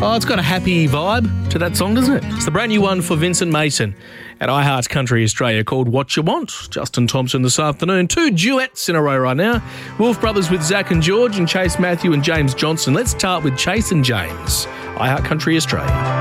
Oh, it's got a happy vibe to that song, doesn't it? It's the brand new one for Vincent Mason at iHeart Country Australia called What You Want. Justin Thompson this afternoon. 2 duets in a row right now. Wolf Brothers with Zach and George and Chase Matthew and James Johnson. Let's start with Chase and James. iHeart Country Australia.